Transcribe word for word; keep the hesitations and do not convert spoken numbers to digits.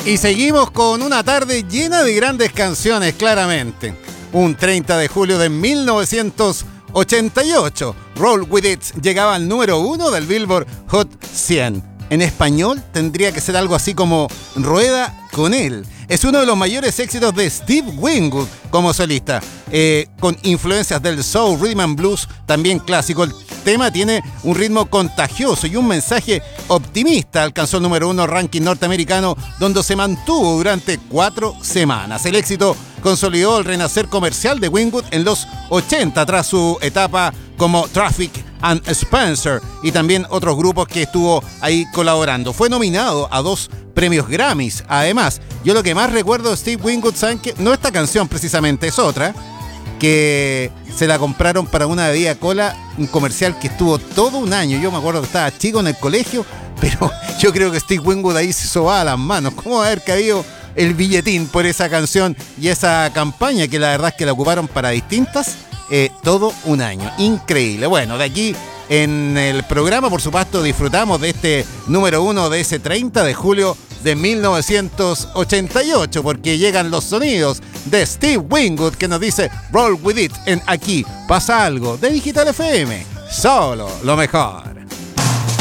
Y seguimos con una tarde llena de grandes canciones, claramente. Un treinta de julio de mil novecientos ochenta y ocho, Roll With It llegaba al número uno del Billboard Hot cien. En español tendría que ser algo así como Rueda con él. Es uno de los mayores éxitos de Steve Winwood como solista, eh, con influencias del soul, rhythm and blues, también clásico. El tema tiene un ritmo contagioso y un mensaje optimista. Alcanzó el número uno ranking norteamericano, donde se mantuvo durante cuatro semanas. El éxito consolidó el renacer comercial de Winwood en los ochenta, tras su etapa como Traffic and Spencer y también otros grupos que estuvo ahí colaborando. Fue nominado a dos premios Grammys. Además, yo lo que más recuerdo de Steve Winwood, ¿saben qué? No esta canción precisamente, es otra, que se la compraron para una bebida cola, un comercial que estuvo todo un año. Yo me acuerdo que estaba chico en el colegio, pero yo creo que Steve Winwood ahí se sobaba las manos. ¿Cómo va a haber caído el billetín por esa canción y esa campaña, que la verdad es que la ocuparon para distintas, eh, todo un año? Increíble. Bueno, de aquí en el programa, por supuesto, disfrutamos de este número uno de ese treinta de julio de mil novecientos ochenta y ocho, porque llegan los sonidos de Steve Winwood, que nos dice Roll With It en Aquí Pasa Algo de Digital F M. Solo lo mejor.